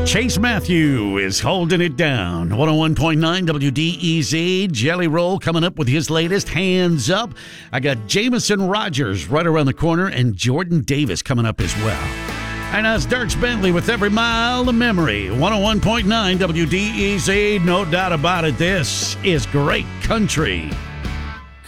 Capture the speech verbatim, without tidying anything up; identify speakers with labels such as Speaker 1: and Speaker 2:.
Speaker 1: Chase Matthew is holding it down. one oh one point nine W D E Z. Jelly Roll coming up with his latest, Hands Up. I got Jameson Rogers right around the corner and Jordan Davis coming up as well. And that's Dierks Bentley with Every Mile of Memory. one oh one point nine W D E Z. No doubt about it. This is great country.